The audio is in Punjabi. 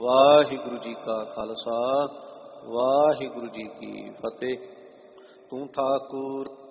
ਵਾਹਿਗੁਰੂ ਜੀ ਕਾ ਖਾਲਸਾ, ਵਾਹਿਗੁਰੂ ਜੀ ਕੀ ਫਤਿਹ। ਤੂੰ ਠਾਕੁਰ